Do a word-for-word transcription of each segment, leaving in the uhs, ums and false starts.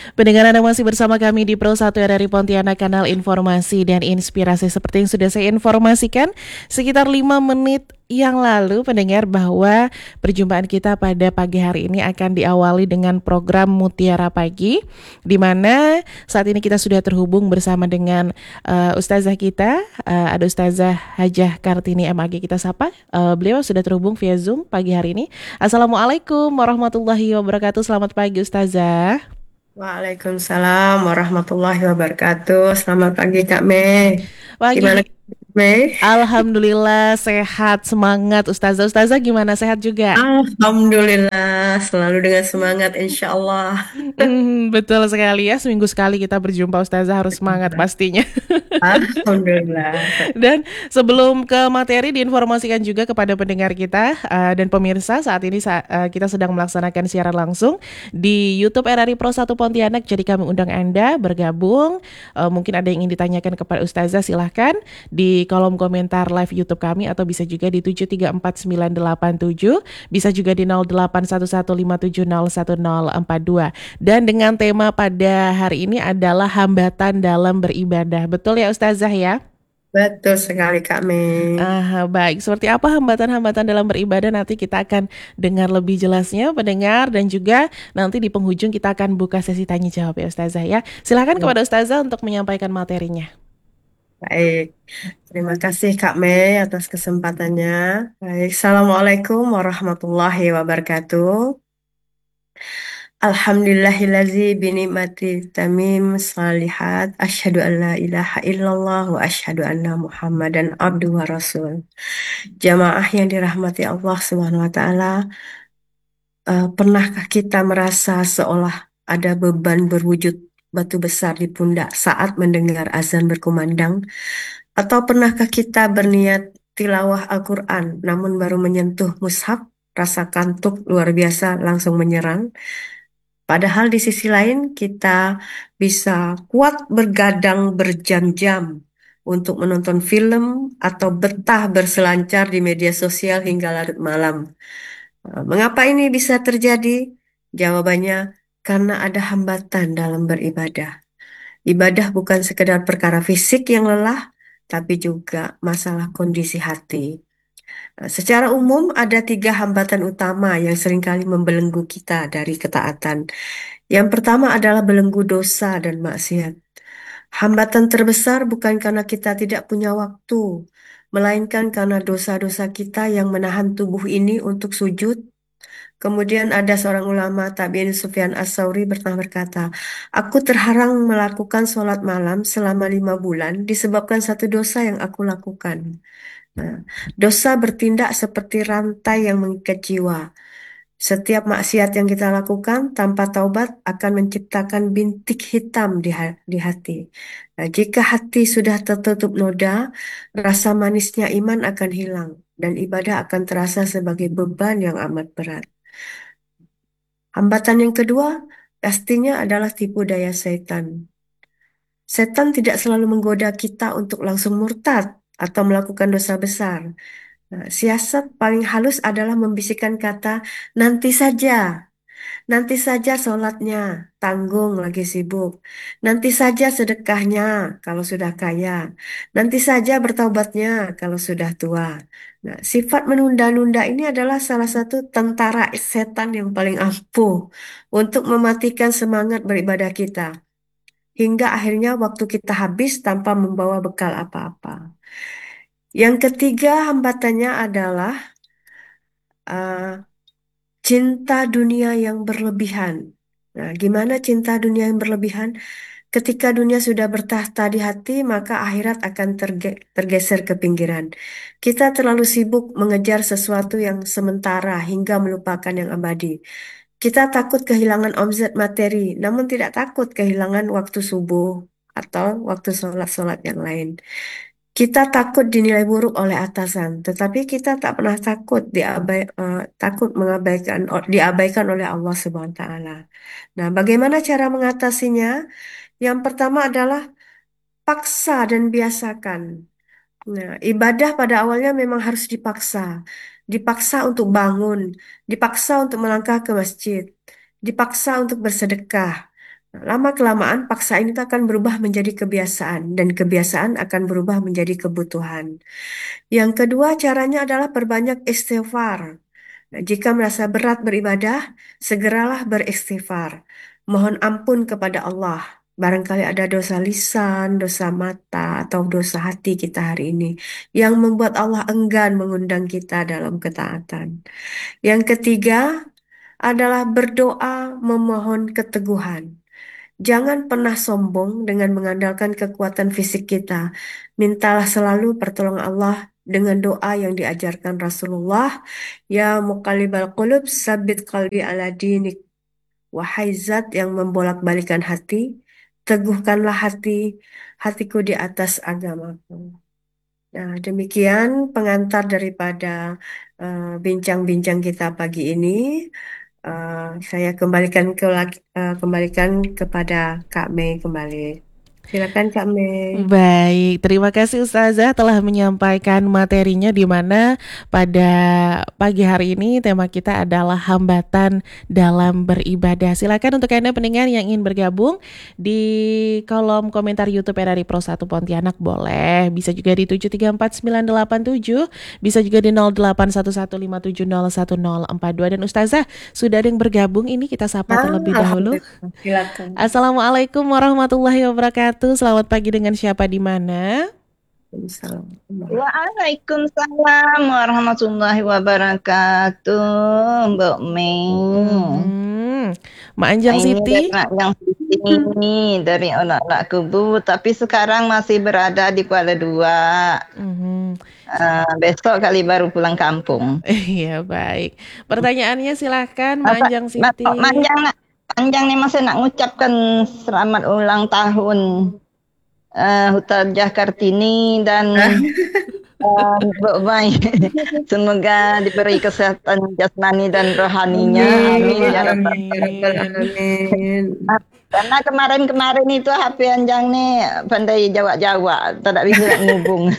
Pendengar Anda masih bersama kami di Pro satu R R I Pontianak, kanal informasi dan inspirasi. Seperti yang sudah saya informasikan sekitar lima menit yang lalu, pendengar, bahwa perjumpaan kita pada pagi hari ini akan diawali dengan program Mutiara Pagi, di mana saat ini kita sudah terhubung bersama dengan uh, ustazah kita, uh, ada Ustazah Hajah Kartini M A G, kita sapa. Uh, beliau sudah terhubung via Zoom pagi hari ini. Assalamualaikum warahmatullahi wabarakatuh. Selamat pagi Ustazah. Waalaikumsalam warahmatullahi wabarakatuh. Selamat pagi Kak Mei. Gimana Pagi, Kak Mei? alhamdulillah sehat, semangat Ustazah. Ustazah gimana, sehat juga? Alhamdulillah, selalu dengan semangat insya Allah. Hmm, betul sekali ya, seminggu sekali kita berjumpa Ustazah, harus semangat pastinya. Alhamdulillah. Dan sebelum ke materi, diinformasikan juga kepada pendengar kita uh, dan pemirsa, saat ini sa- uh, kita sedang melaksanakan siaran langsung di YouTube R R I Pro satu Pontianak. Jadi kami undang Anda bergabung. Uh, mungkin ada yang ingin ditanyakan kepada Ustazah, silahkan di kolom komentar live YouTube kami, atau bisa juga di tujuh tiga empat sembilan delapan tujuh, bisa juga di nol delapan satu satu lima tujuh nol satu nol empat dua. Dan dengan tema pada hari ini adalah hambatan dalam beribadah. Betul ya Ustazah ya? Betul sekali Kak Mei. Ah, baik. Seperti apa hambatan-hambatan dalam beribadah, nanti kita akan dengar lebih jelasnya, pendengar, dan juga nanti di penghujung kita akan buka sesi tanya jawab ya Ustazah ya. Silakan kepada Ustazah untuk menyampaikan materinya. Baik, terima kasih Kak Mei atas kesempatannya. Baik, Assalamualaikum warahmatullahi wabarakatuh. Alhamdulillahillazi binikmati tamim salihat asyhadu an la ilaha illallah wa asyhadu anna muhammadan abdu wa rasul. Jamaah yang dirahmati Allah Subhanahu wa taala, eh, pernahkah kita merasa seolah ada beban berwujud batu besar di pundak saat mendengar azan berkumandang? Atau pernahkah kita berniat tilawah Al-Quran namun baru menyentuh mushaf, rasa kantuk luar biasa langsung menyerang? Padahal di sisi lain kita bisa kuat bergadang berjam-jam untuk menonton film atau betah berselancar di media sosial hingga larut malam. Eh, Mengapa ini bisa terjadi? Jawabannya karena ada hambatan dalam beribadah. Ibadah bukan sekedar perkara fisik yang lelah, tapi juga masalah kondisi hati. Eh, Secara umum ada tiga hambatan utama yang seringkali membelenggu kita dari ketaatan. Yang pertama adalah belenggu dosa dan maksiat. Hambatan terbesar bukan karena kita tidak punya waktu, melainkan karena dosa-dosa kita yang menahan tubuh ini untuk sujud. Kemudian ada seorang ulama tabi'in Sufyan As-Sauri pernah berkata, aku terharang melakukan sholat malam selama lima bulan disebabkan satu dosa yang aku lakukan. Nah, dosa bertindak seperti rantai yang mengikat jiwa. Setiap maksiat yang kita lakukan tanpa taubat akan menciptakan bintik hitam di, ha- di hati. Nah, jika hati sudah tertutup noda, rasa manisnya iman akan hilang dan ibadah akan terasa sebagai beban yang amat berat. Hambatan yang kedua pastinya adalah tipu daya setan. Setan tidak selalu menggoda kita untuk langsung murtad atau melakukan dosa besar. Nah, siasat paling halus adalah membisikkan kata nanti saja. Nanti saja sholatnya, tanggung lagi sibuk. Nanti saja sedekahnya kalau sudah kaya. Nanti saja bertaubatnya kalau sudah tua. Nah, sifat menunda-nunda ini adalah salah satu tentara setan yang paling ampuh untuk mematikan semangat beribadah kita. Hingga akhirnya waktu kita habis tanpa membawa bekal apa-apa. Yang ketiga hambatannya adalah eh, cinta dunia yang berlebihan. Nah, gimana cinta dunia yang berlebihan? Ketika dunia sudah bertahta di hati, maka akhirat akan terge- tergeser ke pinggiran. Kita terlalu sibuk mengejar sesuatu yang sementara hingga melupakan yang abadi. Kita takut kehilangan omzet materi, namun tidak takut kehilangan waktu subuh atau waktu sholat-sholat yang lain. Kita takut dinilai buruk oleh atasan, tetapi kita tak pernah takut diabai, eh, takut mengabaikan diabaikan oleh Allah Subhanahu wa taala. Nah, bagaimana cara mengatasinya? Yang pertama adalah paksa dan biasakan. Nah, ibadah pada awalnya memang harus dipaksa. Dipaksa untuk bangun, dipaksa untuk melangkah ke masjid, dipaksa untuk bersedekah. Lama-kelamaan paksa ini akan berubah menjadi kebiasaan dan kebiasaan akan berubah menjadi kebutuhan. Yang kedua caranya adalah perbanyak istighfar. Nah, jika merasa berat beribadah, segeralah beristighfar. Mohon ampun kepada Allah. Barangkali ada dosa lisan, dosa mata, atau dosa hati kita hari ini yang membuat Allah enggan mengundang kita dalam ketaatan. Yang ketiga adalah berdoa memohon keteguhan. Jangan pernah sombong dengan mengandalkan kekuatan fisik kita. Mintalah selalu pertolongan Allah dengan doa yang diajarkan Rasulullah. Ya muqallibal qulub, sabit qalbi ala dinik. Wahai zat yang membolak-balikan hati, teguhkanlah hati, hatiku di atas agamaku. Nah, demikian pengantar daripada eh, bincang-bincang kita pagi ini. Eh, saya kembalikan ke lagi- eh, kembalikan kepada Kak Mei kembali. Silakan Kak Mei. Baik, terima kasih Ustazah telah menyampaikan materinya di mana pada pagi hari ini tema kita adalah hambatan dalam beribadah. Silakan untuk Anda pendengar yang ingin bergabung di kolom komentar YouTube R R I Pro satu Pontianak boleh. Bisa juga di tujuh tiga empat sembilan delapan tujuh, bisa juga di nol delapan satu satu lima tujuh nol satu nol empat dua. Dan Ustazah sudah ada yang bergabung, ini kita sapa Ah, terlebih dahulu. Alhamdulillah. Silakan. Assalamualaikum warahmatullahi wabarakatuh. Selamat pagi dengan siapa di mana? Assalamualaikum. Waalaikumsalam warahmatullahi wabarakatuh, Mbak Mei. Hmm, Mak Anjang Ini Siti. dari Mak Anjang Siti dari anak-anak kubu, tapi sekarang masih berada di Kuala Dua. Hmm. Uh, besok kali baru pulang kampung. Iya baik. Pertanyaannya silahkan Mak Anjang Siti. Mak Anjang, Anjang nih masih nak ngucapkan selamat ulang tahun uh, Hutajah Kartini dan uh, Mbak Mai. Semoga diberi kesehatan jasmani dan rohaninya. Amin ya rabbal alamin. Karena kemarin-kemarin itu H P Anjang nih pandai jawab-jawab, tidak bisa ngubung.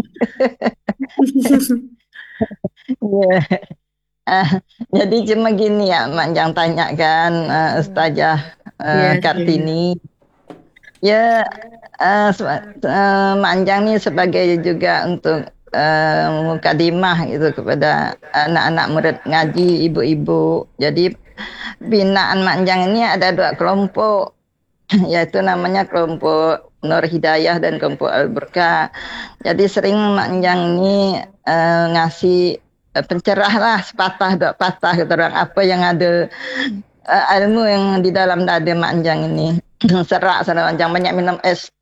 Yeah. Uh, jadi cuma gini ya, Mak Anjang tanya kan uh, Ustazah uh, yes, Kartini. Ya, uh, uh, Mak Anjang nih sebagai juga untuk uh, mukadimah gitu kepada anak-anak murid ngaji, ibu-ibu. Jadi binaan Mak Anjang ini ada dua kelompok, yaitu namanya kelompok Nur Hidayah dan kelompok Al Berkah. Jadi sering Mak Anjang ini uh, ngasih uh, pencerah lah, sepatah dua patah gitu orang apa yang ada uh, ilmu yang di dalam dada Mak Anjang ini. Serak sana Mak Anjang banyak minum es.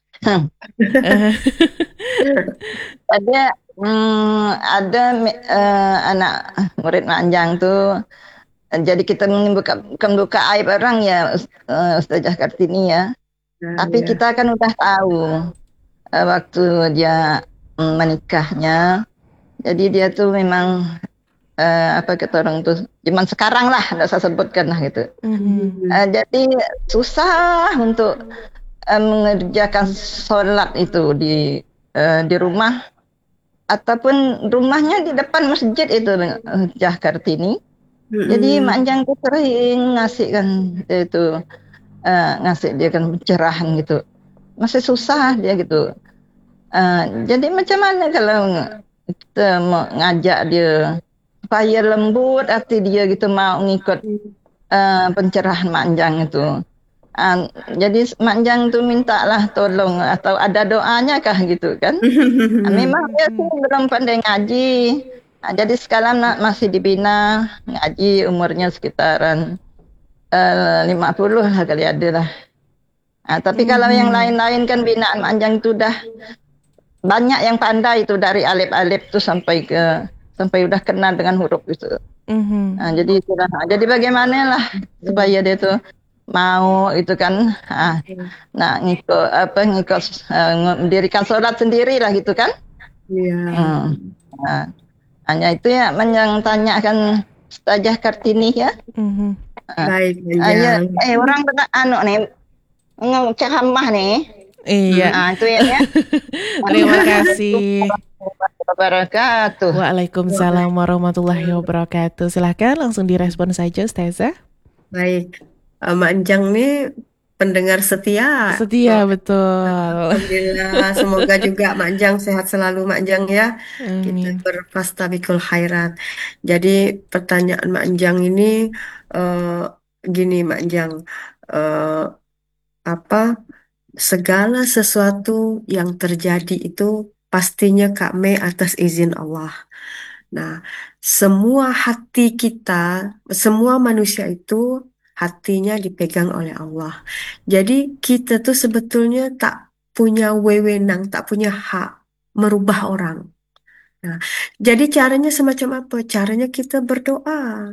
ada hmm, ada uh, anak murid Mak Anjang tuh. Jadi kita membuka membuka aib orang ya uh, Ustazah Kartini ya. Nah, tapi ya. Kita kan udah tahu uh, waktu dia um, menikahnya. Jadi dia tuh memang uh, apa kata orang tuh zaman sekarang lah, enggak saya sebutkan lah gitu. Mm-hmm. Uh, jadi susah untuk uh, mengerjakan sholat itu di uh, di rumah ataupun rumahnya di depan masjid itu Ustazah Kartini. Mm-hmm. Jadi Mak Anjang tuh sering ngasih kan itu uh, ngasih dia kan pencerahan gitu. Masih susah dia gitu. Uh, jadi macam mana kalau kita mau ngajak dia supaya lembut hati dia gitu mau ngikut uh, pencerahan Mak Anjang itu. Uh, jadi Mak Anjang tuh mintalah tolong atau ada doanya kah gitu kan. Uh, memang dia tuh belum pandai ngaji. Nah, jadi sekarang masih dibina ngaji umurnya sekitaran uh, lima puluh lah kali ada lah. Nah, tapi mm-hmm. kalau yang lain-lain kan binaan Mak Anjang itu udah banyak yang pandai itu dari alif-alif tuh sampai ke sampai udah kenal dengan huruf itu. Mm-hmm. Nah, jadi itulah. Jadi bagaimana lah supaya dia tuh mau itu kan, ah, nah ngikut apa ngikut uh, mendirikan sholat sendiri lah gitu kan? Iya. Yeah. Hmm. Nah, hanya itu ya yang tanyakan Ustazah Kartini ya. Mm-hmm. Baik, uh, ya. Eh orang benar anu nih ceramah nih. Iya. Nah, itu ya. ya. Terima kasih. Wabarakatuh. Waalaikumsalam warahmatullahi wabarakatuh. Silahkan langsung direspon saja Ustazah. Baik, uh, Mak Anjang nih pendengar setia. Setia, betul. Alhamdulillah, semoga juga Mak Jang sehat selalu Mak Jang ya. Kita Amin. berfastabikul khairat. Jadi pertanyaan Mak Jang ini eh, gini Mak Jang, eh, apa segala sesuatu yang terjadi itu pastinya Kak Mei atas izin Allah. Nah, semua hati kita, semua manusia itu hatinya dipegang oleh Allah. Jadi kita tuh sebetulnya tak punya wewenang, tak punya hak merubah orang. Nah, jadi caranya semacam apa? Caranya kita berdoa.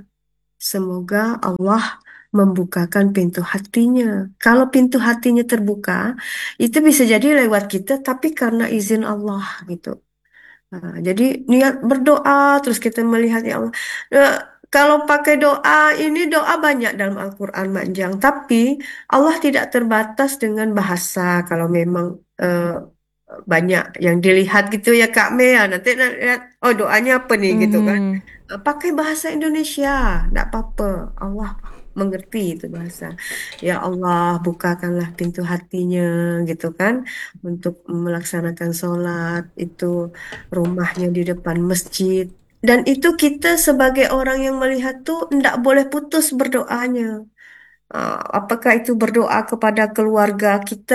Semoga Allah membukakan pintu hatinya. Kalau pintu hatinya terbuka, itu bisa jadi lewat kita, tapi karena izin Allah gitu. Nah, jadi niat berdoa terus kita melihat ya Allah. Nah, kalau pakai doa ini doa banyak dalam Al-Quran Manjang, tapi Allah tidak terbatas dengan bahasa. Kalau memang eh, banyak yang dilihat gitu ya Kak Mea, nanti lihat oh doanya apa nih gitu kan. Mhm. Eh, Pakai bahasa Indonesia, tidak apa-apa. Allah mengerti itu bahasa. Ya Allah, bukakanlah pintu hatinya gitu kan untuk melaksanakan sholat itu rumahnya di depan masjid. Dan itu kita sebagai orang yang melihat tuh tidak boleh putus berdoanya. Uh, apakah itu berdoa kepada keluarga kita,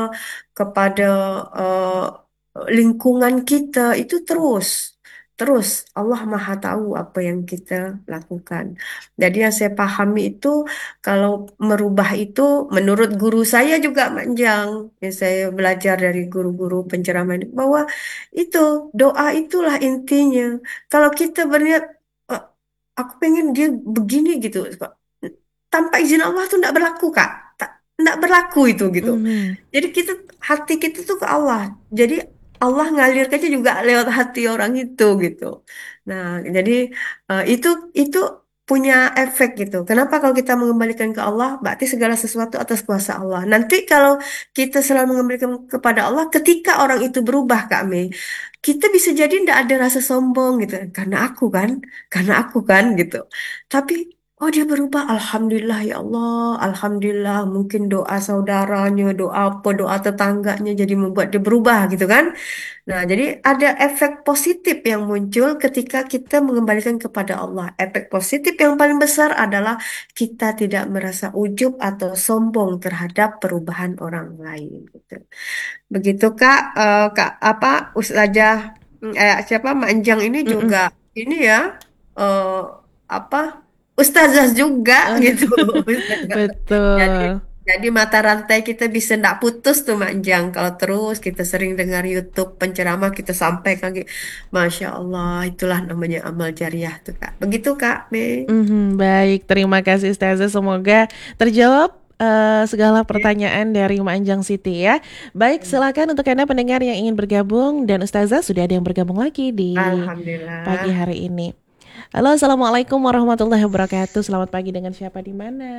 kepada uh, lingkungan kita, itu terus. Terus Allah Maha Tahu apa yang kita lakukan. Jadi yang saya pahami itu kalau merubah itu menurut guru saya juga Manjang. Yang saya belajar dari guru-guru penceramah ini, bahwa itu doa itulah intinya. Kalau kita berniat "Eh, aku pengen dia begini gitu tanpa izin Allah tuh tidak berlaku Kak. Tak, tidak berlaku itu gitu. Mhm. Jadi kita hati kita tuh ke Allah. Jadi Allah ngalirkannya juga lewat hati orang itu gitu. Nah, jadi eh, itu itu punya efek gitu. Kenapa kalau kita mengembalikan ke Allah, berarti segala sesuatu atas kuasa Allah. Nanti kalau kita selalu mengembalikan kepada Allah, ketika orang itu berubah Kak Mei, kita bisa jadi tidak ada rasa sombong gitu. Karena aku kan, karena aku kan gitu. Tapi oh dia berubah, Alhamdulillah ya Allah, Alhamdulillah mungkin doa saudaranya, doa apa, doa tetangganya jadi membuat dia berubah gitu kan. Nah jadi ada efek positif yang muncul ketika kita mengembalikan kepada Allah. Efek positif yang paling besar adalah kita tidak merasa ujub atau sombong terhadap perubahan orang lain gitu. Begitu Kak, eh, Kak apa Ustazah eh, siapa Manjang ini juga Mhm. ini ya eh, apa Ustazah juga gitu. Ustazah. Jadi Betul. jadi mata rantai kita bisa ndak putus tuh Manjang kalau terus kita sering dengar YouTube penceramah kita sampaikan gitu. Masya Allah itulah namanya amal jariah tuh Kak. Begitu Kak Mei. Mhm, baik, terima kasih Ustazah. Semoga terjawab eh, segala pertanyaan dari Mak Anjang Siti ya. Baik, silakan untuk Anda pendengar yang ingin bergabung dan Ustazah sudah ada yang bergabung lagi di pagi Alhamdulillah. hari ini. Halo, Assalamualaikum warahmatullahi wabarakatuh. Selamat pagi dengan siapa di mana?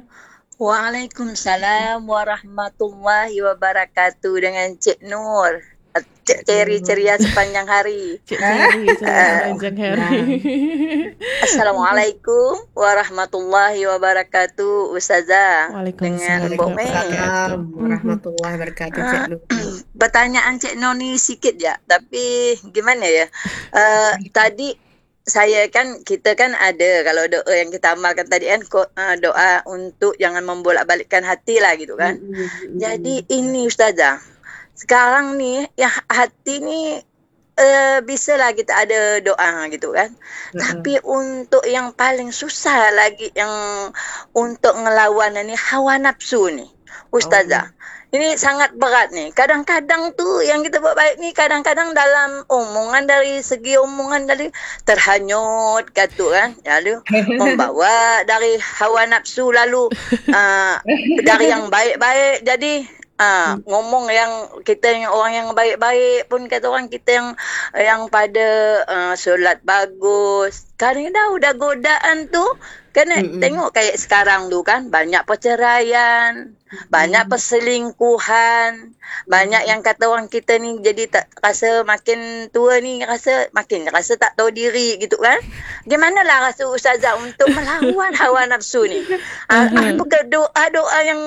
Waalaikumsalam warahmatullahi wabarakatuh dengan Cik Nur. Cik Ceri Aduh. ceria sepanjang hari. Cik Hah? Seri, selamat sepanjang hari. Assalamualaikum warahmatullahi wabarakatuh Ustazah dengan Waalaikumsalam Mbok Mei. Waalaikumsalam wabarakatuh. Mhm. warahmatullahi wabarakatuh Cik Nur. Pertanyaan Cik Nur ni sikit ya, tapi gimana ya? Uh, tadi saya kan kita kan ada kalau doa yang kita amalkan tadi kan ko- uh, doa untuk jangan membolak-balikkan hati lah gitu kan. Jadi ini Ustazah, sekarang nih ya hati ni uh, bisa lah kita ada doa gitu kan. Tapi untuk yang paling susah lagi yang untuk ngelawan ni hawa nafsu ni Ustazah. Ini sangat berat nih. Kadang-kadang tuh yang kita buat baik nih kadang-kadang dalam omongan dari segi omongan dari terhanyut kata kan. Lalu membawa dari hawa nafsu lalu uh, dari yang baik-baik jadi uh, ngomong yang kita yang orang yang baik-baik pun kata orang kita yang yang pada uh, solat bagus, kadang-kadang udah godaan tuh, kan Mm-mm. tengok kayak sekarang tuh kan banyak perceraian, banyak Mm-mm. perselingkuhan, banyak Mm-mm. yang kata orang kita ni jadi tak rasa makin tua ni rasa makin rasa tak tahu diri gitu kan. Gimana lah rasa ustazah untuk melawan hawa nafsu ni? Ah, Aha. apakah doa-doa yang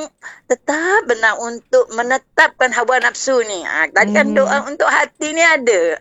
tetap benar untuk menetapkan hawa nafsu ni? Ah, tadi kan doa Mhm. untuk hati ni ada.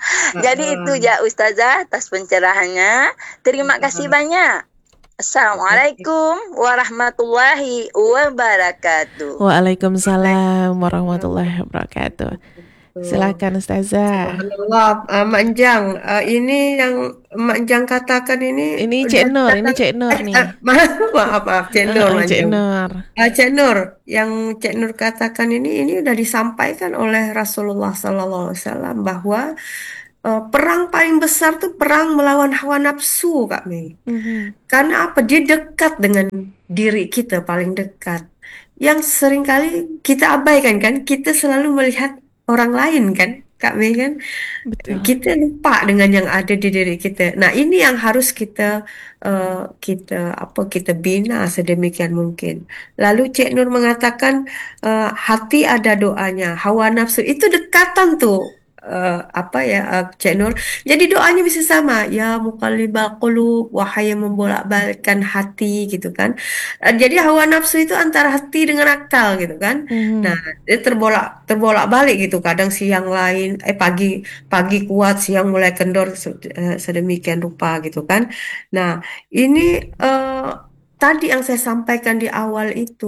Jadi itu Uh-uh. je ustazah atas pencerahannya. Terima kasih Uh-uh. banyak. Assalamualaikum warahmatullahi wabarakatuh. Waalaikumsalam warahmatullahi wabarakatuh. Silakan Ustazah. Subhanallah, uh, Mak Enjang, uh, ini yang Mak Enjang katakan ini Ini Cek udah Nur, ini datang. Cek Nur Eh, nih. eh, maaf, maaf, maaf, Cik Nur, Heeh, Mak Cek Enjang. Nur. Uh, Cik Nur, yang Cik Nur katakan ini, ini udah disampaikan oleh Rasulullah Sallallahu Alaihi Wasallam bahwa uh, perang paling besar tuh perang melawan hawa nafsu, Kak Mei. Mhm. Karena apa? Dia dekat dengan diri kita, paling dekat. Yang seringkali kita abaikan kan, kita selalu melihat orang lain kan, Kak Mei kan. Betul. Kita lupa dengan yang ada di diri kita. Nah, ini yang harus kita eh, kita apa kita bina sedemikian mungkin. Lalu Cik Nur mengatakan eh, hati ada doanya, hawa nafsu itu dekatan tuh. Eh, apa ya eh, Cik Nur? Jadi doanya bisa sama, ya muqallibal qulub, wahai yang membolak-balikkan hati gitu kan. Eh, jadi hawa nafsu itu antara hati dengan akal gitu kan. Nah, Mhm. dia terbolak terbolak-balik gitu. Kadang siang lain, eh pagi pagi kuat, siang mulai kendor se- eh, sedemikian rupa gitu kan. Nah, ini eh, tadi yang saya sampaikan di awal itu,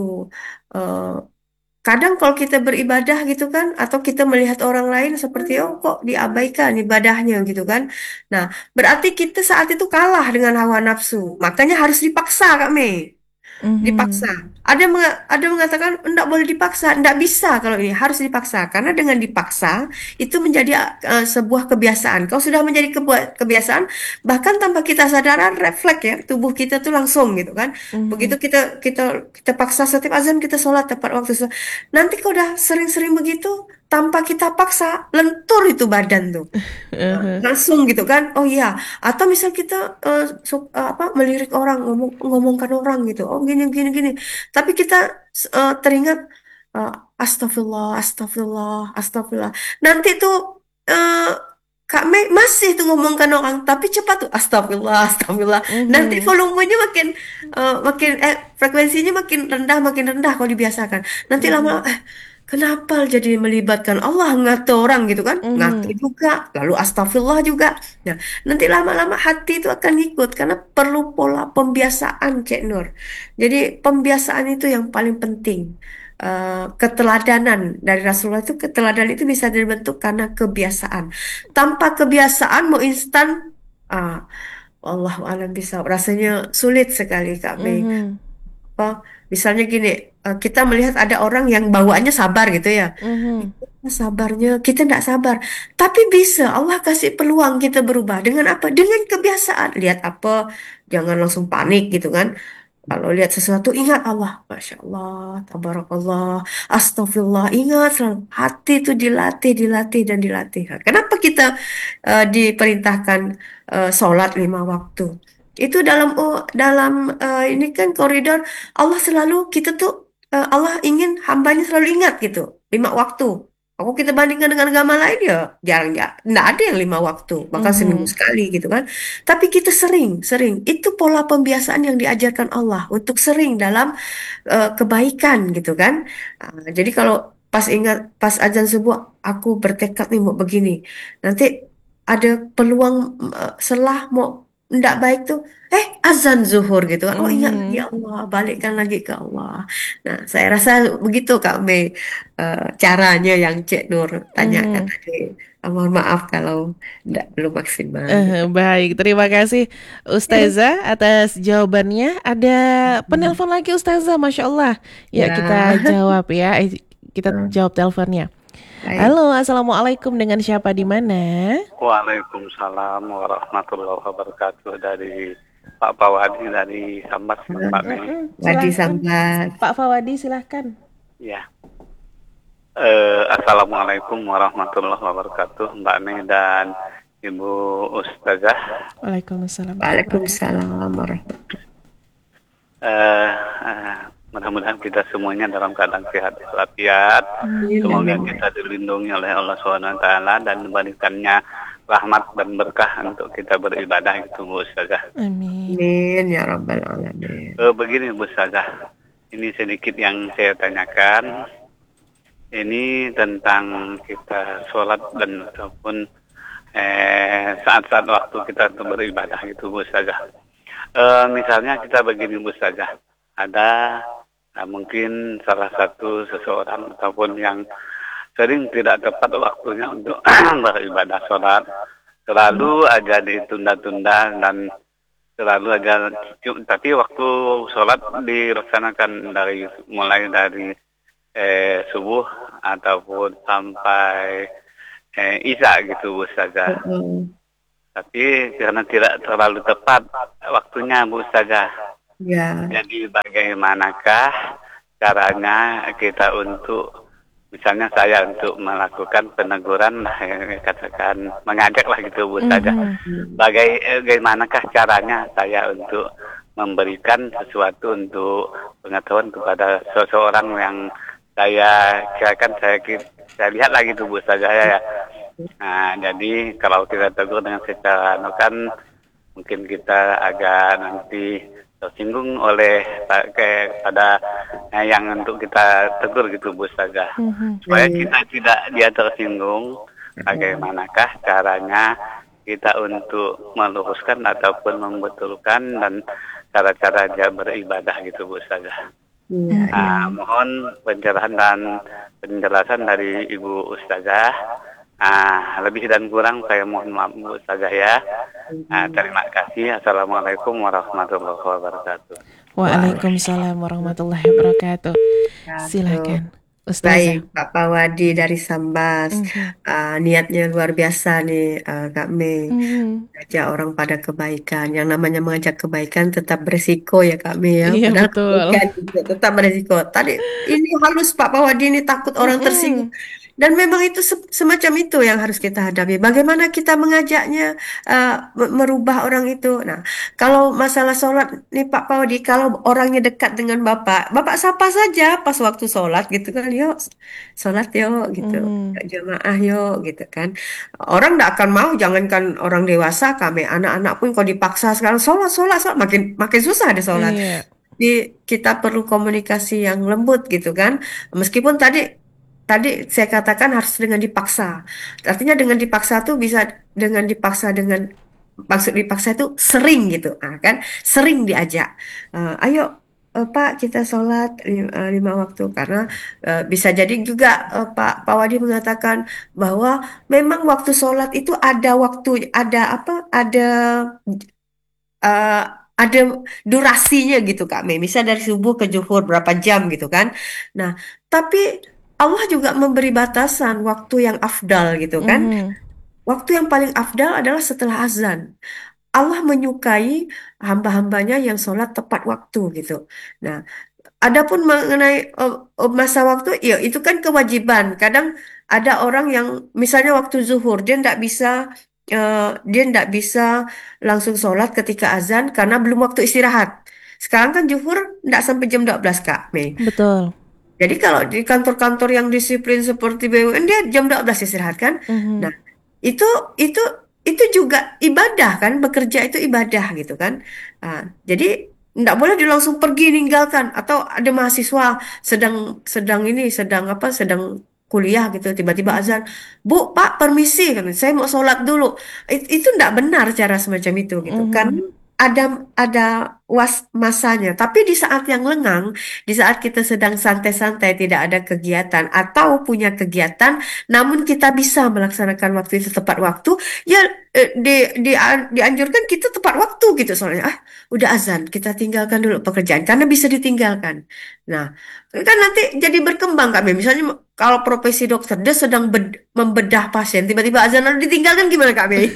eh, kadang kalau kita beribadah gitu kan, atau kita melihat orang lain seperti oh kok diabaikan ibadahnya gitu kan. Nah, berarti kita saat itu kalah dengan hawa nafsu. Makanya harus dipaksa Kak Mei. Dipaksa. Mhm. Ada menga- ada mengatakan enggak boleh dipaksa, enggak bisa kalau ini harus dipaksa karena dengan dipaksa itu menjadi eh, sebuah kebiasaan. Kalau sudah menjadi kebua- kebiasaan, bahkan tanpa kita sadaran refleks ya tubuh kita tuh langsung gitu kan. Begitu Mhm. kita kita kita paksa setiap azan kita sholat tepat waktu. Nanti kalau udah sering-sering begitu, tanpa kita paksa lentur itu badan tuh. Nah, Aha. langsung gitu kan oh iya atau misal kita eh, su- eh, apa melirik orang ngomong ngomongkan orang gitu oh gini gini gini tapi kita eh, teringat eh, astagfirullah astagfirullah astagfirullah nanti tuh eh, Kak Mei masih tuh ngomongkan orang tapi cepat tuh astagfirullah astagfirullah nanti Mhm. volumenya makin eh, makin eh frekuensinya makin rendah makin rendah kalau dibiasakan nanti lama Mhm. eh kenapa jadi melibatkan Allah ngatur orang gitu kan? Ngatur Mhm. juga, lalu astagfirullah juga. Nah, nanti lama-lama hati itu akan ikut karena perlu pola pembiasaan, Cek Nur. Jadi pembiasaan itu yang paling penting. Eh, keteladanan dari Rasulullah itu keteladanan itu bisa dibentuk karena kebiasaan. Tanpa kebiasaan mau instan, ah, Allah alam bisa rasanya sulit sekali Kak Mei. Mhm. Oh, misalnya gini, eh, kita melihat ada orang yang bawaannya sabar gitu ya. Mhm. Sabarnya kita tidak sabar, tapi bisa Allah kasih peluang kita berubah dengan apa? Dengan kebiasaan. Lihat apa, jangan langsung panik gitu kan. Kalau lihat sesuatu ingat Allah, masya Allah, tabarakallah, astagfirullah. Ingat selalu hati itu dilatih, dilatih dan dilatih. Nah, kenapa kita eh, diperintahkan eh, sholat lima waktu? Itu dalam oh, dalam eh, ini kan koridor Allah selalu kita tuh eh, Allah ingin hambanya selalu ingat gitu lima waktu. Kalau kita bandingkan dengan agama lain ya jarang ya, nggak ada yang lima waktu, bahkan seminggu Mhm. sekali gitu kan. Tapi kita sering, sering. Itu pola pembiasaan yang diajarkan Allah untuk sering dalam eh, kebaikan gitu kan. Ah, jadi kalau pas ingat, pas azan subuh, aku bertekad nih mau begini. Nanti ada peluang eh, selah mau ndak baik tuh. Eh, azan zuhur gitu kan. Oh ingat lagi Mhm. Allah, balikkan lagi ke Allah. Nah, saya rasa begitu Kak Mei eh, caranya yang Cik Nur tanyakan Mhm. tadi. Ah, mohon maaf kalau ndak belum maksimal Eh, gitu. baik, terima kasih Ustazah atas jawabannya. Ada penelpon lagi Ustazah, Masya Allah. Ya, kita Ya, jawab ya. Eh, kita jawab teleponnya. baik. Halo, Assalamualaikum, dengan siapa di mana? Waalaikumsalam warahmatullahi wabarakatuh dari Pak Pawadi dari Sambas, Mbak Mei. Mm-mm, Wadi silahkan. Sambat. Pak Fawadi, silahkan. Ya. Eh, Assalamualaikum warahmatullahi wabarakatuh, Mbak Mei dan Ibu Ustazah. Waalaikumsalam. Waalaikumsalam warahmatullahi. Eh, eh, mudah-mudahan kita semuanya dalam keadaan sehat walafiat. Semoga kita dilindungi oleh Allah Subhanahu Wa Taala dan diberikannya rahmat dan berkah untuk kita beribadah itu Bu Ustazah. Amin. Amin ya rabbal alamin. Eh, begini Bu Ustazah, ini sedikit yang saya tanyakan. Ini tentang kita sholat dan ataupun eh, saat-saat waktu kita untuk beribadah gitu Bu Ustazah. Eh, misalnya kita begini Bu Ustazah, ada nah, mungkin salah satu seseorang ataupun yang sering tidak tepat waktunya untuk beribadah sholat, selalu aja ditunda-tunda dan selalu aja, tapi waktu sholat dilaksanakan dari mulai dari eh, subuh ataupun sampai eh, isya gitu Bu Ustazah. Mm. Tapi karena tidak terlalu tepat waktunya Bu Ustazah. Ya. Jadi bagaimanakah caranya kita untuk, misalnya saya untuk melakukan peneguran, katakan mengajak lah gitu Bu Ustazah. Mhm. Bagai, bagaimanakah caranya saya untuk memberikan sesuatu untuk pengetahuan kepada seseorang yang saya kirakan saya, saya lihat lagi tuh Bu Ustazah ya. Nah, jadi kalau kita tegur dengan secara anu kan mungkin kita agak nanti tersinggung oleh kayak pada eh, yang untuk kita tegur gitu Bu Ustazah. Mhm. Supaya kita tidak dia tersinggung, bagaimanakah caranya kita untuk meluruskan ataupun membetulkan dan cara-cara dia beribadah gitu Bu Ustazah. Iya, iya. Nah, mohon pencerahan dan penjelasan dari Ibu Ustazah. Ah, lebih dan kurang saya mohon maaf Bu Ustazah ya. Ah, terima kasih. Assalamualaikum warahmatullahi wabarakatuh. Waalaikumsalam warahmatullahi wabarakatuh. Silakan Ustazah. Baik, Pak Pawadi dari Sambas. Mhm. Ah, niatnya luar biasa nih, ah, Kak Mei. Mhm. Mengajak orang pada kebaikan. Yang namanya mengajak kebaikan tetap beresiko ya Kak Mei ya. Iya, Padahal betul. kebaikan juga tetap beresiko. Tadi ini halus Pak Pawadi ini takut orang Mhm. tersinggung. Dan memang itu se- semacam itu yang harus kita hadapi. Bagaimana kita mengajaknya, ah, me- merubah orang itu. Nah, kalau masalah sholat nih Pak Pawadi, kalau orangnya dekat dengan Bapak, Bapak sapa saja pas waktu sholat gitu kan, yuk sholat yuk gitu, Mhm. yuk jamaah yuk gitu kan. Orang tidak akan mau, jangankan orang dewasa, kami anak-anak pun kalau dipaksa sekarang sholat, sholat, sholat, makin makin susah deh sholat. Iya. Jadi kita perlu komunikasi yang lembut gitu kan. Meskipun tadi tadi saya katakan harus dengan dipaksa. Artinya dengan dipaksa tuh bisa dengan dipaksa dengan maksud dipaksa itu sering gitu, ah, kan? Sering diajak. Eh, ayo eh, Pak kita sholat lima, lima waktu karena eh, bisa jadi juga eh, Pak Pak Wadi mengatakan bahwa memang waktu sholat itu ada waktu ada apa ada eh, ada durasinya gitu Kak Mei. Misal dari subuh ke zuhur berapa jam gitu kan. Nah, tapi Allah juga memberi batasan waktu yang afdal gitu kan. Mhm. Waktu yang paling afdal adalah setelah azan. Allah menyukai hamba-hambanya yang sholat tepat waktu gitu. Nah, adapun mengenai eh, eh, masa waktu, ya itu kan kewajiban. Kadang ada orang yang misalnya waktu zuhur dia tidak bisa eh, dia tidak bisa langsung sholat ketika azan karena belum waktu istirahat. Sekarang kan zuhur tidak sampai jam dua belas Kak Mei. Betul. Jadi kalau di kantor-kantor yang disiplin seperti B U M N dia jam dua belas istirahat kan. Mhm. Nah, itu itu itu juga ibadah kan, bekerja itu ibadah gitu kan. Ah, jadi nggak boleh dia langsung pergi ninggalkan, atau ada mahasiswa sedang sedang ini sedang apa sedang kuliah gitu tiba-tiba azan, Bu Pak permisi kan saya mau sholat dulu. It- itu nggak benar cara semacam itu gitu, karena Mhm. ada ada was masanya. Tapi di saat yang lengang, di saat kita sedang santai-santai tidak ada kegiatan atau punya kegiatan namun kita bisa melaksanakan waktu itu tepat waktu, ya eh, di, di, dianjurkan kita tepat waktu gitu. Soalnya ah udah azan kita tinggalkan dulu pekerjaan karena bisa ditinggalkan. Nah kan nanti jadi berkembang Kak Mei. Misalnya kalau profesi dokter dia sedang bed- membedah pasien tiba-tiba azan lalu ditinggalkan gimana Kak Mei?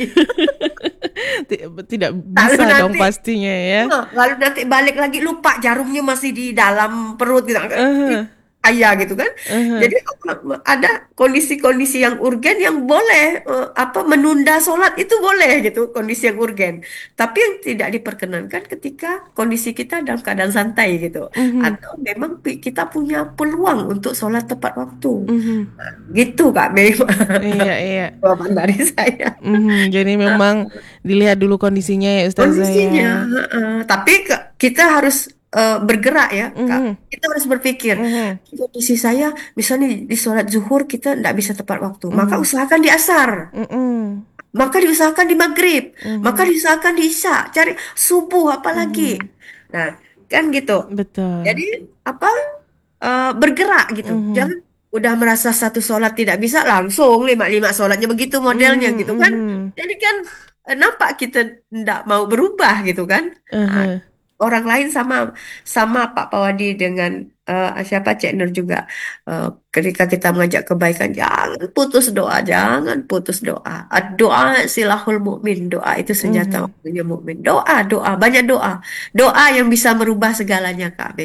Ti- Tidak Lalu bisa dong nanti pastinya ya. Nah, lalu nanti balik lagi lupa jarumnya masih di dalam perut gitu. Eh. kaya gitu kan. Uh-huh. Jadi apa, ada kondisi-kondisi yang urgen yang boleh eh, apa menunda sholat itu boleh gitu, kondisi yang urgen. Tapi yang tidak diperkenankan ketika kondisi kita dalam keadaan santai gitu. Mhm. Atau memang pi- kita punya peluang untuk sholat tepat waktu. Mhm. Gitu Kak Mei. Iya, iya. Jawaban dari saya. Mhm. Jadi memang dilihat dulu kondisinya ya Ustazah Kondisinya, ya. heeh. Tapi ke- kita harus eh, bergerak ya, Kak. Mhm. Kita harus berpikir, Mhm. kondisi saya, misalnya di, di sholat zuhur kita tidak bisa tepat waktu, maka Mhm. usahakan di asar, Mhm. maka diusahakan di maghrib, maka Mhm. diusahakan di isya, cari subuh apalagi. Mhm. Nah, kan gitu. Betul. Jadi apa? eh, bergerak gitu. Mhm. Jangan udah merasa satu sholat tidak bisa langsung lima lima sholatnya begitu modelnya Mhm. gitu kan. Mhm. Jadi kan eh, nampak kita tidak mau berubah gitu kan. Nah, Uh-huh. orang lain sama sama Pak Pawadi dengan eh, siapa Cik Nur juga. Eh, ketika kita mengajak kebaikan, jangan putus doa, jangan putus doa. Doa silahul mukmin, doa itu senjata Mhm. orangnya mukmin. Doa, doa, banyak doa. Doa yang bisa merubah segalanya Kak.